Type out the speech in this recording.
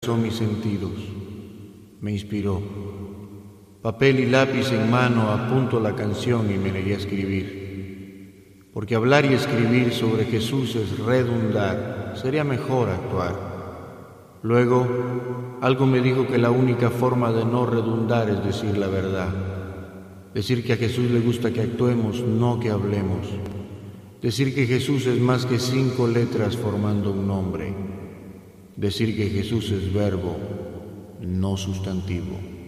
agudizó mis sentidos, me inspiró. Papel y lápiz en mano apunto la canción y me negué a escribir. Porque hablar y escribir sobre Jesús es redundar, sería mejor actuar. Luego, algo me dijo que la única forma de no redundar es decir la verdad. Decir que a Jesús le gusta que actuemos, no que hablemos. Decir que Jesús es más que 5 letras formando un nombre. Decir que Jesús es verbo, no sustantivo.